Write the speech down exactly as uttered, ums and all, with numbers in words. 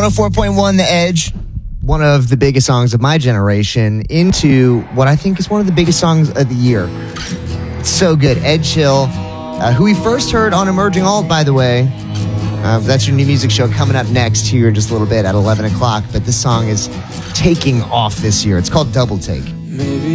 oh four point one The Edge, one of the biggest songs of my generation, into what I think is one of the biggest songs of the year. It's so good. Ed Chill, uh, who we first heard on Emerging Alt, by the way. Uh, that's your new music show coming up next here in just a little bit at eleven o'clock. But this song is taking off this year. It's called Double Take. Maybe